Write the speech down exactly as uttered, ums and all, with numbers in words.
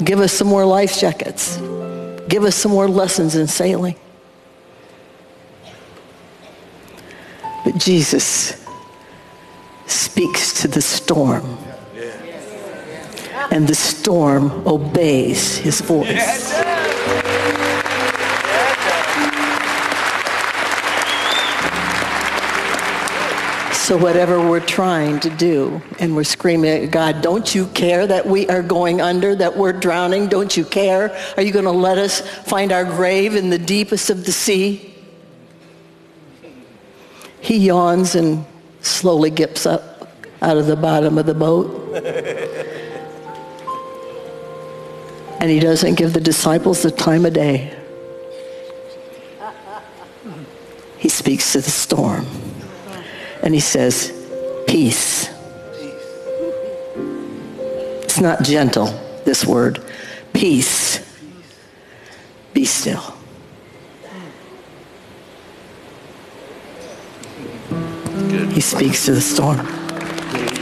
Give us some more life jackets. Give us some more lessons in sailing. But Jesus speaks to the storm. And the storm obeys his voice. So whatever we're trying to do, and we're screaming at God, don't you care that we are going under, that we're drowning? Don't you care? Are you going to let us find our grave in the deepest of the sea? He yawns and slowly gets up out of the bottom of the boat. And he doesn't give the disciples the time of day. He speaks to the storm. And he says, peace. It's not gentle, this word. Peace. Be still. He speaks to the storm.